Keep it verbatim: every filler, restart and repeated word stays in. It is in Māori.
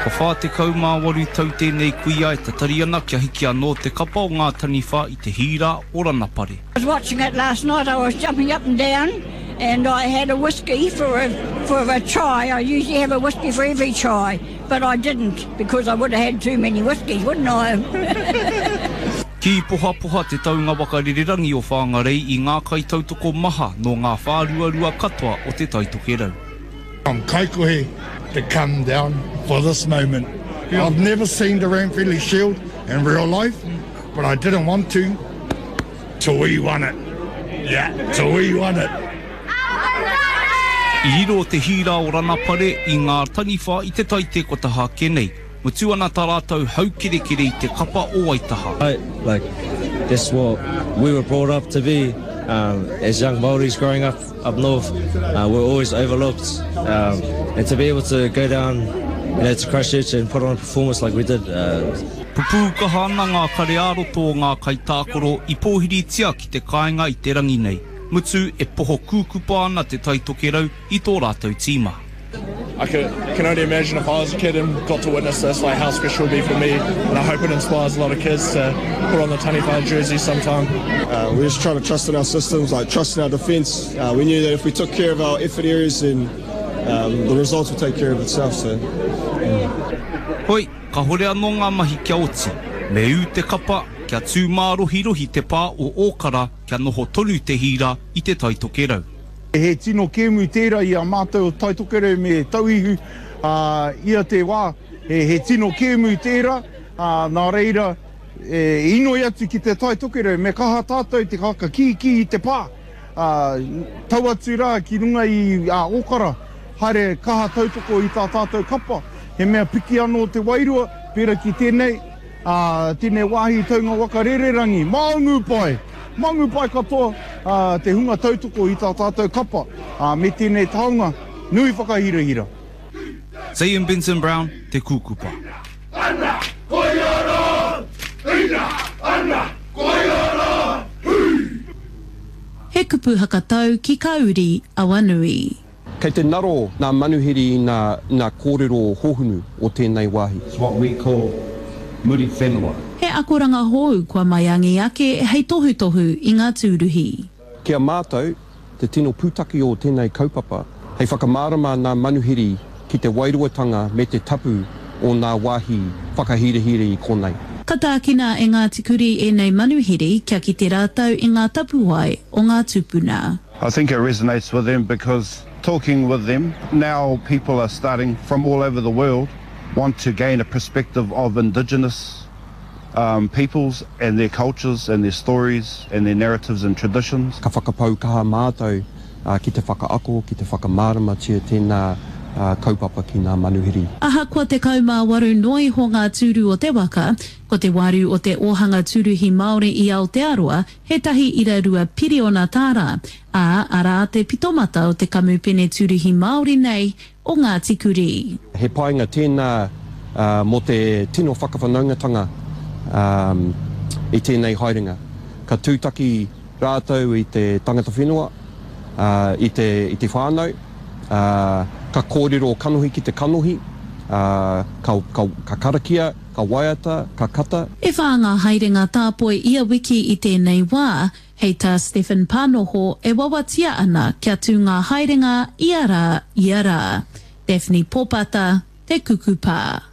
Ko whā te kaumāwaru tau tēnei kuia e tatari ana kia hiki anō te kapa o ngā taniwha I te hira o Ranapare. I was watching it last night. I was jumping up and down, and I had a whiskey for a for a try. I usually have a whiskey for every try, but I didn't because I would have had too many whiskies, wouldn't I? Ki poha poha te taunga wakarirangi o whāngarei I ngā kai tautoko maha no ngā whāruarua katoa o te taitoke rau. I'm kaikohe to come down for this moment. Yeah. I've never seen the Ranfurly Shield in real life, but I didn't want to till we won it. Yeah, till we won it. I hiro te hira o Ranapare I ngā taniwha I te taite ko taha kenei. Mutu ana tā rātou haukerekere I te kapa o Waitaha. I, like, that's what we were brought up to be. Um, as young Māoris growing up up north, uh, we're always overlooked. Um, and to be able to go down, you know, to Christchurch and put on a performance like we did. Uh, Pupu ka hana ngā kare aroto o ngā kai tākoro I pōhiri tia ki te kāinga I te rangi nei. Mutu e poho kūkupa ana te taitoke rau I tō rātou tīma. I can, can only imagine if I was a kid and got to witness this, like how special it would be for me. And I hope it inspires a lot of kids to put on the taniwha jersey sometime. Uh, we're just trying to trust in our systems, like trust in our defence. Uh, we knew that if we took care of our effort areas, then um, the results will take care of itself. So. Mm. Hoi, ka hore anō ngā mahi kia oti. Me u te kapa, kia tū mārohi rohi te pā o ōkara kia noho tolu te hira I te taitoke rau. He tino kēmu tērā I a mātou taitokere me tauihu uh, ia te wā. He, he tino kēmu tērā, uh, nā reira, e, inoi atu ki te taitokere me kaha tātou te haka ki ki I te pā. Uh, tau atu rā ki runga I uh, Okara, haere kaha tautoko I tā tātou kapa. He mea piki anō te wairua, pera ki tēnei, uh, tēnei wāhi taunga wakarererangi, maungu pai. Mangu pai katoa uh, te hunga tautoko I tā tātou kapa. Uh, me tēnei taunga, nui whakahira-hira. Zion Benson Brown, te kūkupa. Ana, koiara! Ina, ana, koiara! Hui! He kupu hakatau ki kauri Awanui. Kei te naro ngā manuhiri I ngā, ngā kōrero hohunu o tēnei wāhi. It's what we call muri whenua. He akoranga hou kua mai angi ake hei tohu tohu I ngā tūruhi. Kia mātou, te tino pūtaki o tēnei kaupapa, hei whakamārama ngā manuhiri ki te wairuatanga me te tapu o ngā wāhi whakahirehire I konei. Ka tākina e ngā tikuri e nei manuhiri kia ki te rātau I ngā tapuai o ngā tupuna. I think it resonates with them because talking with them, now people are starting from all over the world want to gain a perspective of Indigenous Um, peoples and their cultures and their stories and their narratives and traditions. Ka whakapau kaha mātou uh, ki te whakaako, ki te whakamārama tia tēnā uh, kaupapa ki ngā manuhiri. Aha kua te kaumā waru noi ho ngā tūru o te waka, ko te waru o te ohanga tūruhi Māori I Aotearoa, he tahi irarua piri o nā tāra, a ara te pitomata o te kamupene tūruhi Māori nei o ngā tikuri. He painga tēnā uh, mo te tino whakawhanaungatanga Um, I tēnei haerenga. Ka tūtaki rātou I te tangata whenua, uh, I, te, I te whānau, uh, ka kōrero kanohi ki te kanohi, uh, ka, ka, ka karakia, ka waiata, ka kata. E whānga haerenga tāpoi ia wiki I tēnei wā, hei tā Stephen Pānoho e wawatia ana kia tū ngā haerenga iara iara. Daphne Popata, te kukupa.